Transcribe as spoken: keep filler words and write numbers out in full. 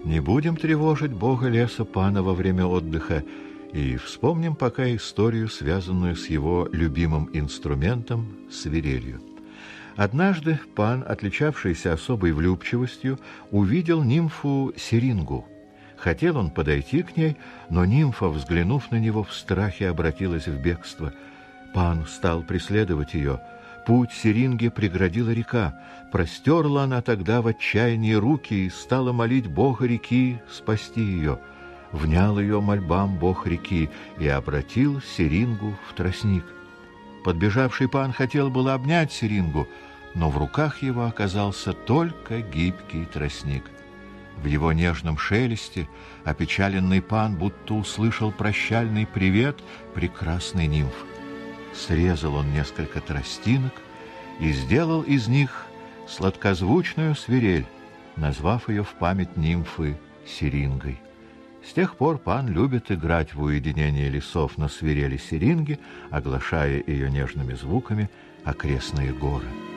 Не будем тревожить бога леса пана во время отдыха и вспомним пока историю, связанную с его любимым инструментом — свирелью. Однажды пан, отличавшийся особой влюбчивостью, увидел нимфу Серингу. Хотел он подойти к ней, но нимфа, взглянув на него, в страхе обратилась в бегство. Пан стал преследовать ее. Путь Серинге преградила река. Простерла она тогда в отчаянии руки и стала молить бога реки спасти ее. Внял ее мольбам бог реки и обратил Серингу в тростник. Подбежавший пан хотел было обнять Серингу, но в руках его оказался только гибкий тростник. В его нежном шелесте опечаленный пан будто услышал прощальный привет прекрасной нимфы. Срезал он несколько тростинок и сделал из них сладкозвучную свирель, назвав ее в память нимфы Серингой. С тех пор пан любит играть в уединении лесов на свирели Серинги, оглашая ее нежными звуками окрестные горы.